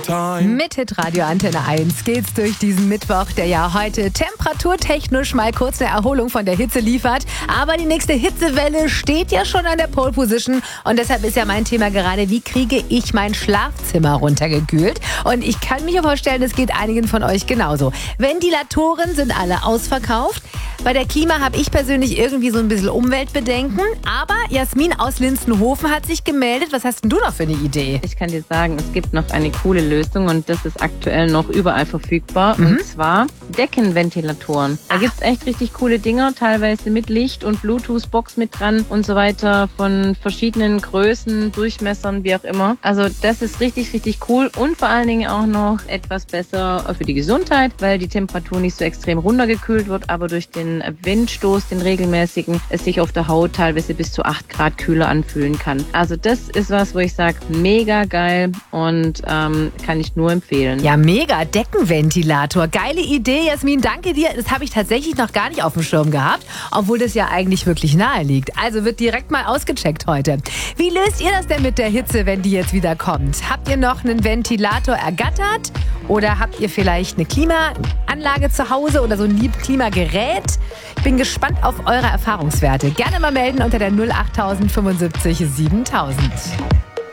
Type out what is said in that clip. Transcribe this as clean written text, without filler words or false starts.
time. Mit Hitradio Antenne 1 geht's durch diesen Mittwoch, der ja heute temperaturtechnisch mal kurz eine Erholung von der Hitze liefert. Aber die nächste Hitzewelle steht ja schon an der Pole Position. Und deshalb ist ja mein Thema gerade, wie kriege ich mein Schlafzimmer runtergekühlt? Und ich kann mir vorstellen, es geht einigen von euch genauso. Ventilatoren sind alle ausverkauft. Bei der Klima habe ich persönlich irgendwie so ein bisschen Umweltbedenken. Aber Jasmin aus Linstenhofen hat sich gemeldet. Was hast denn du noch für eine Idee? Ich kann dir sagen, es gibt noch eine coole Lösung und das ist aktuell noch überall verfügbar. Und zwar Deckenventilatoren. Da gibt's echt richtig coole Dinger, teilweise mit Licht und Bluetooth-Box mit dran und so weiter, von verschiedenen Größen, Durchmessern, wie auch immer. Also das ist richtig, richtig cool und vor allen Dingen auch noch etwas besser für die Gesundheit, weil die Temperatur nicht so extrem runtergekühlt wird, aber durch den Windstoß, den regelmäßigen, es sich auf der Haut teilweise bis zu 8 Grad kühler anfühlen kann. Also das ist was, wo ich sage, mega geil und kann ich nur empfehlen. Ja, mega, Deckenventilator. Geile Idee, Jasmin, danke dir. Das habe ich tatsächlich noch gar nicht auf dem Schirm gehabt, obwohl das ja eigentlich wirklich nahe liegt. Also wird direkt mal ausgecheckt heute. Wie löst ihr das denn mit der Hitze, wenn die jetzt wieder kommt? Habt ihr noch einen Ventilator ergattert? Oder habt ihr vielleicht eine Klimaanlage zu Hause oder so ein Klimagerät? Ich bin gespannt auf eure Erfahrungswerte. Gerne mal melden unter der 08000 75 7000.